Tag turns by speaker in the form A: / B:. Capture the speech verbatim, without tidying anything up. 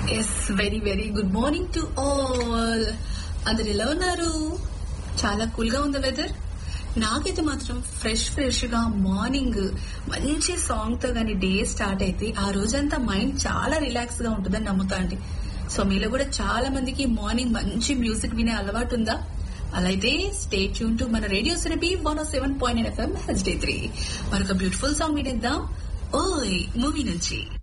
A: Yes very very good morning to all. అందరు ఎలా ఉన్నారు? చాలా కూల్ గా ఉంది వెదర్. నాకైతే మాత్రం ఫ్రెష్ ఫ్రెష్ గా మార్నింగ్ మంచి సాంగ్ తో గానీ డే స్టార్ట్ అయితే ఆ రోజంతా మైండ్ చాలా రిలాక్స్ గా ఉంటుందని నమ్ముతా అండి. సో మీలో కూడా చాలా మందికి మార్నింగ్ మంచి మ్యూజిక్ వినే అలవాటు ఉందా? అలా అయితే స్టే ట్యూన్ టు మన radio సెరపీ one seven point nine FM H day three. మరొక బ్యూటిఫుల్ సాంగ్ వినేద్దాం. ఓయ్ మూవీ నుంచి.